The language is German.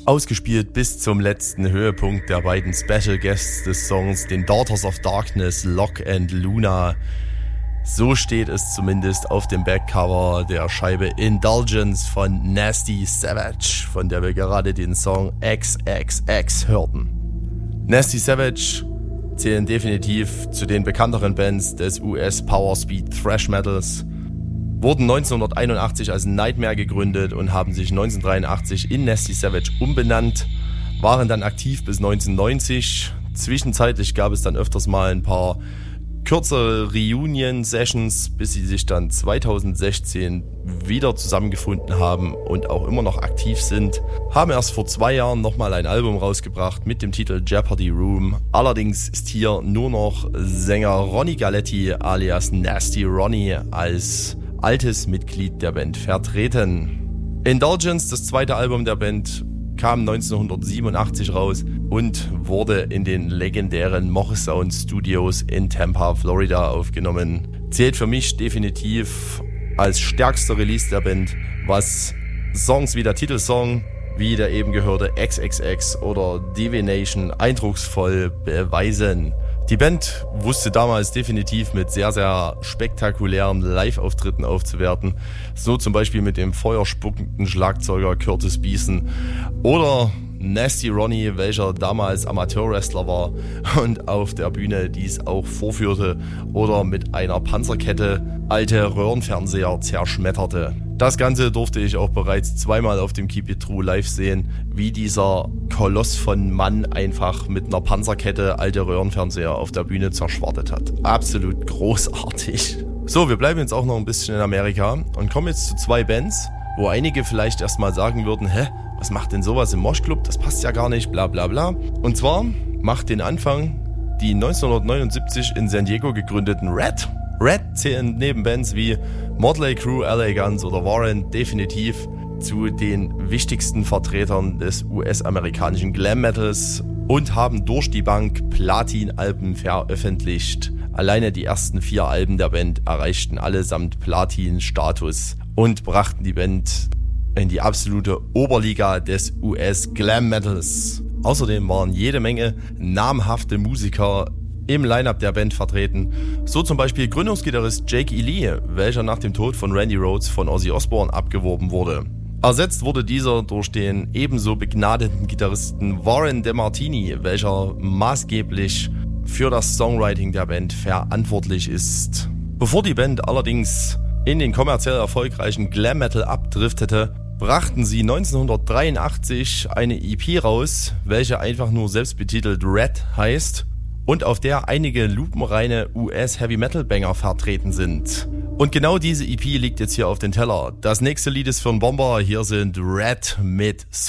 Ausgespielt bis zum letzten Höhepunkt der beiden Special Guests des Songs, den Daughters of Darkness, Locke and Luna. So steht es zumindest auf dem Backcover der Scheibe Indulgence von Nasty Savage, von der wir gerade den Song XXX hörten. Nasty Savage zählen definitiv zu den bekannteren Bands des US Power Speed Thrash Metals, wurden 1981 als Nightmare gegründet und haben sich 1983 in Nasty Savage umbenannt, waren dann aktiv bis 1990. Zwischenzeitlich gab es dann öfters mal ein paar kürzere Reunion-Sessions, bis sie sich dann 2016 wieder zusammengefunden haben und auch immer noch aktiv sind. Haben erst vor 2 Jahren nochmal ein Album rausgebracht mit dem Titel Jeopardy Room. Allerdings ist hier nur noch Sänger Ronnie Galetti alias Nasty Ronnie als altes Mitglied der Band vertreten. Indulgence, das zweite Album der Band, kam 1987 raus und wurde in den legendären Morrisound Studios in Tampa, Florida aufgenommen. Zählt für mich definitiv als stärkster Release der Band, was Songs wie der Titelsong, wie der eben gehörte XXX oder Divination eindrucksvoll beweisen. Die Band wusste damals definitiv mit sehr, sehr spektakulären Live-Auftritten aufzuwerten. So zum Beispiel mit dem feuerspuckenden Schlagzeuger Curtis Beeson oder Nasty Ronnie, welcher damals Amateurwrestler war und auf der Bühne dies auch vorführte oder mit einer Panzerkette alte Röhrenfernseher zerschmetterte. Das Ganze durfte ich auch bereits 2-mal auf dem Keep It True live sehen, wie dieser Koloss von Mann einfach mit einer Panzerkette alte Röhrenfernseher auf der Bühne zerschwartet hat. Absolut großartig. So, wir bleiben jetzt auch noch ein bisschen in Amerika und kommen jetzt zu 2 Bands, wo einige vielleicht erstmal sagen würden, was macht denn sowas im Moshclub? Das passt ja gar nicht, bla bla bla. Und zwar macht den Anfang die 1979 in San Diego gegründeten Red. Red zählen neben Bands wie Motley Crue, LA Guns oder Warrant definitiv zu den wichtigsten Vertretern des US-amerikanischen Glam Metals und haben durch die Bank Platin-Alben veröffentlicht. Alleine die ersten 4 Alben der Band erreichten allesamt Platin-Status und brachten die Band in die absolute Oberliga des US-Glam Metals. Außerdem waren jede Menge namhafte Musiker im Line-Up der Band vertreten, so zum Beispiel Gründungsgitarrist Jake E. Lee, welcher nach dem Tod von Randy Rhoads von Ozzy Osbourne abgeworben wurde. Ersetzt wurde dieser durch den ebenso begnadeten Gitarristen Warren DeMartini, welcher maßgeblich für das Songwriting der Band verantwortlich ist. Bevor die Band allerdings in den kommerziell erfolgreichen Glam Metal abdriftete, brachten sie 1983 eine EP raus, welche einfach nur selbstbetitelt Red heißt und auf der einige lupenreine US-Heavy-Metal-Banger vertreten sind. Und genau diese EP liegt jetzt hier auf den Teller. Das nächste Lied ist für einen Bomber. Hier sind Red mit